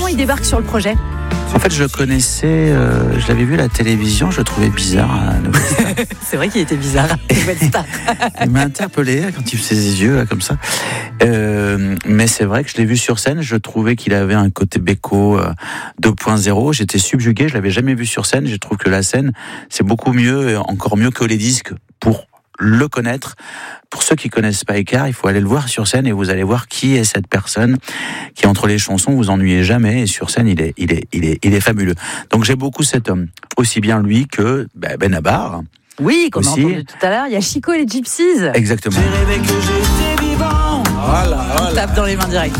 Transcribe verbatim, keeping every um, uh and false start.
comment il débarque sur le projet ? En fait, je le connaissais, euh, je l'avais vu à la télévision, je le trouvais bizarre. Hein, c'est vrai qu'il était bizarre, il m'a interpellé quand il faisait ses yeux là, comme ça. Euh, mais c'est vrai que je l'ai vu sur scène, je trouvais qu'il avait un côté Beko euh, deux point zéro. J'étais subjugué, je l'avais jamais vu sur scène. Je trouve que la scène, c'est beaucoup mieux, encore mieux que les disques pour le connaître. Pour ceux qui connaissent pas Écart, il faut aller le voir sur scène et vous allez voir qui est cette personne qui, entre les chansons, vous ennuyez jamais, et sur scène, il est, il est, il est, il est fabuleux. Donc j'ai beaucoup cet homme, aussi bien lui que ben Benabar. Oui, comme on a entendu tout à l'heure, il y a Chico et les Gypsies. Exactement. J'ai rêvé que j'étais vivant. Voilà, voilà. On tape dans les mains direct.